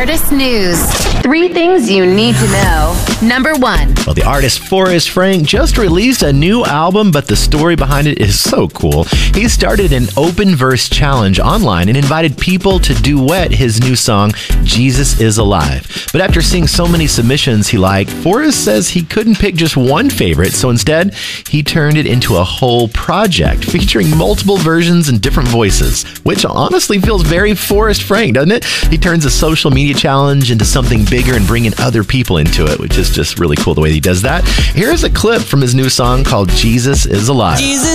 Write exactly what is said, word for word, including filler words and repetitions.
Artist News. Three things you need to know. Number one. Well, the artist Forrest Frank just released a new album, but the story behind it is so cool. He started an open verse challenge online and invited people to duet his new song, Jesus is Alive. But after seeing so many submissions he liked, Forrest says he couldn't pick just one favorite, so instead, he turned it into a whole project featuring multiple versions and different voices, which honestly feels very Forrest Frank, doesn't it? He turns a social media challenge into something bigger and bringing other people into it, which is just really cool the way he does that. Here's a clip from his new song called Jesus is Alive. Jesus